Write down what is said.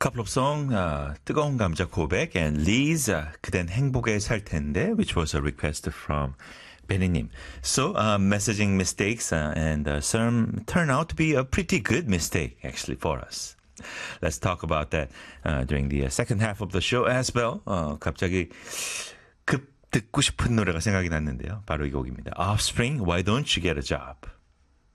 couple of song, 뜨거운 감자 고백 and Lee's 그댄 행복에 살 텐데, which was a request from Benny님. So, messaging mistakes and some turn out to be a pretty good mistake actually for us. Let's talk about that during the second half of the show as well. 갑자기 급 듣고 싶은 노래가 생각이 났는데요. 바로 이 곡입니다. Offspring, Why Don't You Get a Job?